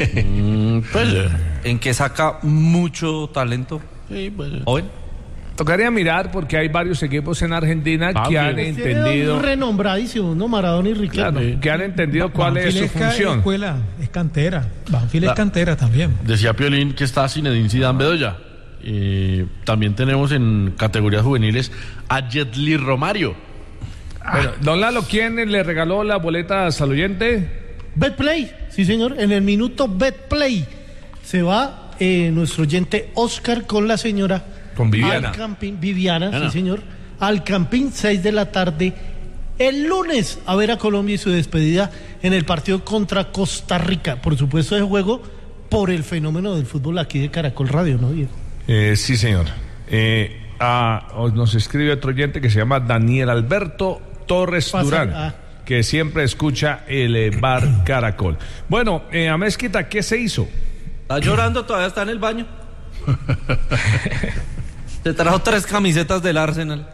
Pues, en que saca mucho talento. sí, pues. Joven. Tocaría mirar porque hay varios equipos en Argentina que han entendido, renombradísimos, ¿no? Maradona y Riquelme. claro, que han entendido cuál es su función. Escuela, es cantera. Banfield es cantera también. Decía Piolín que está Zinedine Zidane Bedoya. También tenemos en categorías juveniles a Yetli Romario. Bueno, don Lalo, ¿quién le regaló las boletas al oyente? Betplay, sí señor, en el minuto Betplay se va nuestro oyente Oscar con la señora Con Viviana. al Campín, Viviana, sí señor, al Campín, 6 de la tarde el lunes, a ver a Colombia y su despedida en el partido contra Costa Rica. Por supuesto, ese juego por el fenómeno del fútbol aquí de Caracol Radio, ¿no, Diego? Sí, señor. Nos escribe otro oyente que se llama Daniel Alberto Torres Durán, que siempre escucha el bar Caracol. Bueno, Amezquita, ¿qué se hizo? Está llorando, todavía está en el baño. Te trajo 3 camisetas del Arsenal.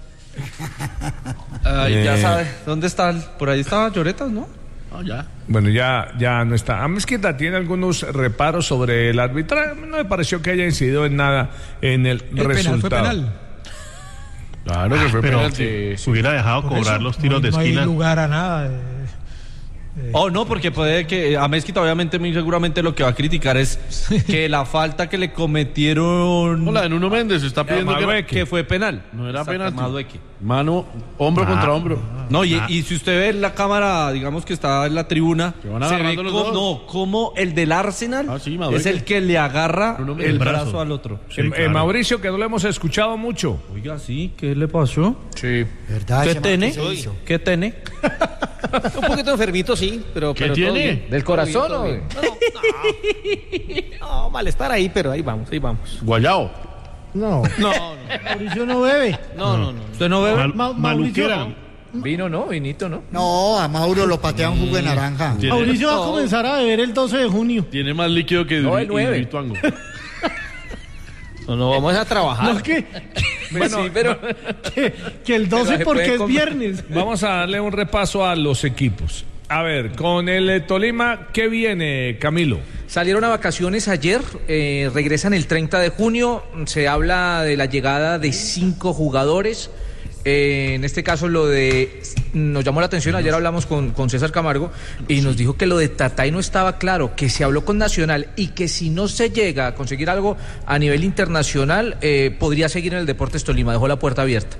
Ya sabe, ¿dónde está? Por ahí estaba Lloretas, ¿no? Ya. Bueno, ya no está. Amezquita tiene algunos reparos sobre el arbitraje. No me pareció que haya incidido en nada en el resultado. Fue penal. Claro que fue pero penal. que se hubiera dejado Por cobrar eso, los tiros de no esquina. hay lugar a nada. No, porque puede que a Mezquita obviamente muy seguramente lo que va a criticar es que la falta que le cometieron Hola, de Nuno Méndez está pidiendo que fue penal. No era penal. Madueque. Mano, hombro contra hombro. No, y si usted ve la cámara, digamos que está en la tribuna, Se van se ve agarrando los dos. como el del Arsenal Madueque es el que le agarra Nuno el Méndez. brazo al otro. Sí, claro. Mauricio, que no lo hemos escuchado mucho. Oiga, sí, ¿qué le pasó? Sí. ¿Verdad? ¿Qué tiene? ¿Qué tiene? Un poquito enfermito, sí, pero ¿Qué todo tiene? bien. ¿Del corazón Todo o bien. No, malestar ahí, pero ahí vamos. Guayao. No, Mauricio no bebe. No. ¿Usted no bebe? Maluquera. Vino, ¿no? Vinito, ¿no? No, a Mauro lo patea un jugo de naranja. Mauricio va a comenzar a beber el 12 de junio. Tiene más líquido que No, el 9. Ituango. No, vamos a trabajar. No, que Bueno, sí, pero el 12 Pero se porque puede es comer. viernes. Vamos a darle un repaso a los equipos. A ver, con el Tolima, ¿qué viene, Camilo? salieron a vacaciones ayer, regresan el 30 de junio, se habla de la llegada de 5 jugadores. En este caso nos llamó la atención, ayer hablamos con César Camargo y nos dijo que lo de Tatay no estaba claro, que se habló con Nacional y que si no se llega a conseguir algo a nivel internacional, podría seguir en el Deportes Tolima, dejó la puerta abierta.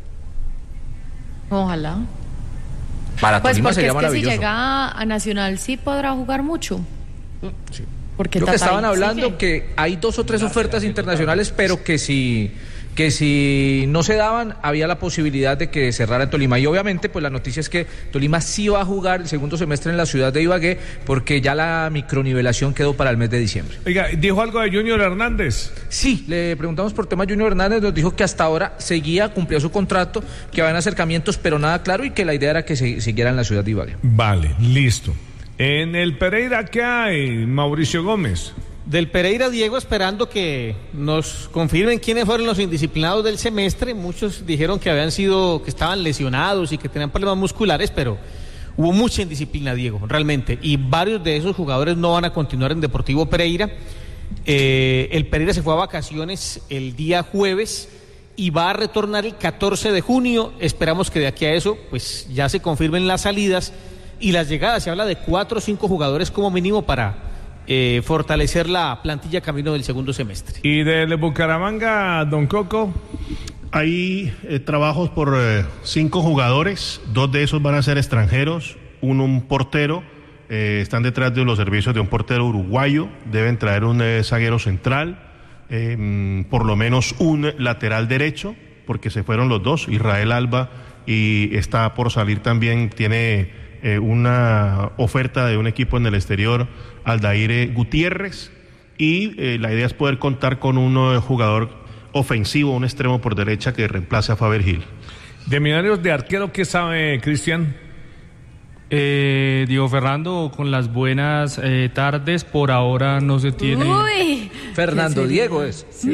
Ojalá. Para Pues Tolima porque sería es que maravilloso. si llega a Nacional sí podrá jugar mucho. Sí. Porque Creo que Tatay estaban hablando sigue. que hay 2 o 3 ofertas internacionales, pero que si no se daban, había la posibilidad de que cerrara en Tolima. Y obviamente, pues la noticia es que Tolima sí va a jugar el segundo semestre en la ciudad de Ibagué, porque ya la micronivelación quedó para el mes de diciembre. Oiga, ¿dijo algo de Junior Hernández? Sí, le preguntamos por tema Junior Hernández, nos dijo que hasta ahora cumplía su contrato, que habían acercamientos, pero nada claro, y que la idea era que se siguiera en la ciudad de Ibagué. Vale, listo. En el Pereira, ¿qué hay, Mauricio Gómez? Del Pereira, Diego, esperando que nos confirmen quiénes fueron los indisciplinados del semestre. Muchos dijeron que que estaban lesionados y que tenían problemas musculares, pero hubo mucha indisciplina, Diego, realmente. Y varios de esos jugadores no van a continuar en Deportivo Pereira. El Pereira se fue a vacaciones el día jueves y va a retornar el 14 de junio. Esperamos que de aquí a eso, pues ya se confirmen las salidas y las llegadas. Se habla de 4 o 5 jugadores como mínimo para fortalecer la plantilla camino del segundo semestre. ¿Y del Bucaramanga, don Coco? Hay trabajos por 5 jugadores, 2 de esos van a ser extranjeros, un portero, están detrás de los servicios de un portero uruguayo, deben traer un zaguero central, por lo menos un lateral derecho, porque se fueron los 2, Israel Alba, y está por salir también, tiene una oferta de un equipo en el exterior, Aldair Gutiérrez, y la idea es poder contar con un jugador ofensivo, un extremo por derecha que reemplace a Faber Gil. De Millonarios de arquero, ¿qué sabe, Cristian? Diego Fernando, con las buenas tardes, por ahora no se tiene. Uy, Fernando Diego es. Sí.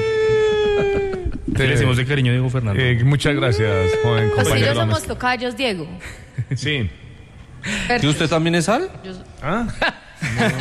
Le decimos de cariño Diego Fernando. Muchas gracias, joven Pues sí, yo compañero. somos tocayos, Diego. Sí. ¿Y usted también es Al? ¿Ah?